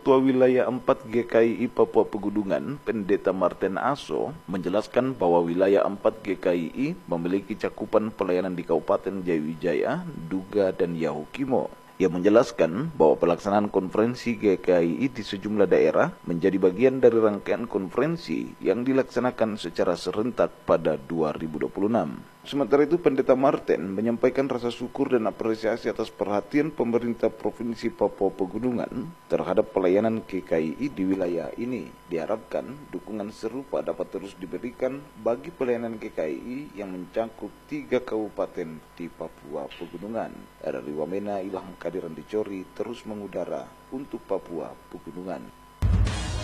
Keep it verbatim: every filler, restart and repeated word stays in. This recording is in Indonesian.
Ketua Wilayah empat G K I I Papua Pegunungan, Pendeta Martin Aso, menjelaskan bahwa Wilayah empat G K I I memiliki cakupan pelayanan di Kabupaten Jayawijaya, Duga, dan Yahukimo. Ia menjelaskan bahwa pelaksanaan konferensi G K I I di sejumlah daerah menjadi bagian dari rangkaian konferensi yang dilaksanakan secara serentak pada dua ribu dua puluh enam. Sementara itu, Pendeta Martin menyampaikan rasa syukur dan apresiasi atas perhatian pemerintah Provinsi Papua Pegunungan terhadap pelayanan G K I I di wilayah ini. Diharapkan dukungan serupa dapat terus diberikan bagi pelayanan G K I I yang mencakup tiga kabupaten di Papua Pegunungan. R R I Wamena Ilham Kadiran Dicori terus mengudara untuk Papua Pegunungan.